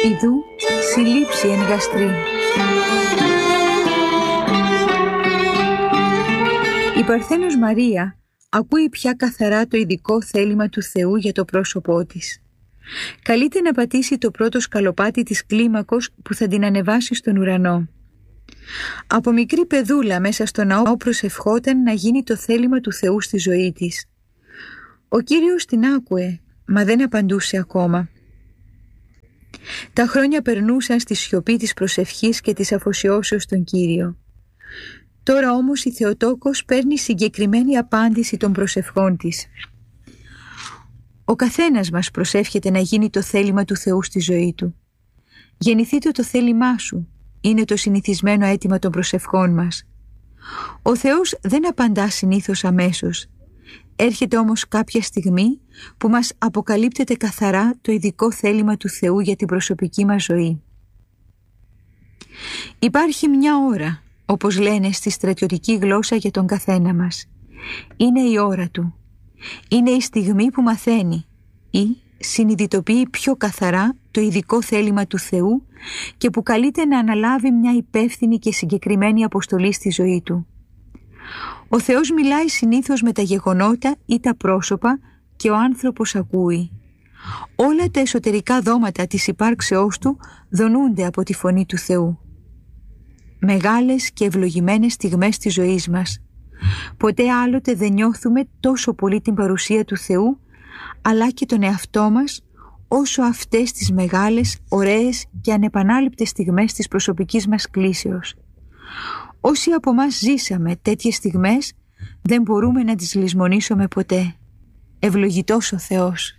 Ιδού συλλήψη εν γαστρή. Η Παρθένος Μαρία ακούει πια καθαρά το ειδικό θέλημα του Θεού για το πρόσωπό της. Καλείται να πατήσει το πρώτο σκαλοπάτι της κλίμακος που θα την ανεβάσει στον ουρανό. Από μικρή παιδούλα μέσα στο ναό προσευχόταν να γίνει το θέλημα του Θεού στη ζωή της. Ο Κύριος την άκουε, μα δεν απαντούσε ακόμα. Τα χρόνια περνούσαν στη σιωπή της προσευχής και της αφοσιώσεως στον Κύριο. Τώρα όμως η Θεοτόκος παίρνει συγκεκριμένη απάντηση των προσευχών της. Ο καθένας μας προσεύχεται να γίνει το θέλημα του Θεού στη ζωή του. Γεννηθείτε το θέλημά σου, είναι το συνηθισμένο αίτημα των προσευχών μας. Ο Θεός δεν απαντά συνήθως αμέσως. Έρχεται όμως κάποια στιγμή που μας αποκαλύπτεται καθαρά το ειδικό θέλημα του Θεού για την προσωπική μας ζωή. Υπάρχει μια ώρα, όπως λένε στη στρατιωτική γλώσσα για τον καθένα μας. Είναι η ώρα του. Είναι η στιγμή που μαθαίνει ή συνειδητοποιεί πιο καθαρά το ειδικό θέλημα του Θεού και που καλείται να αναλάβει μια υπεύθυνη και συγκεκριμένη αποστολή στη ζωή του. Ο Θεός μιλάει συνήθως με τα γεγονότα ή τα πρόσωπα και ο άνθρωπος ακούει. Όλα τα εσωτερικά δώματα της υπάρξεώς του δονούνται από τη φωνή του Θεού. Μεγάλες και ευλογημένες στιγμές της ζωής μας. Ποτέ άλλοτε δεν νιώθουμε τόσο πολύ την παρουσία του Θεού, αλλά και τον εαυτό μας, όσο αυτές τις μεγάλες, ωραίες και ανεπανάληπτες στιγμές της προσωπικής μας κλίσεως. Όσοι από μας ζήσαμε τέτοιες στιγμές, δεν μπορούμε να τις λησμονήσουμε ποτέ. Ευλογητός ο Θεός.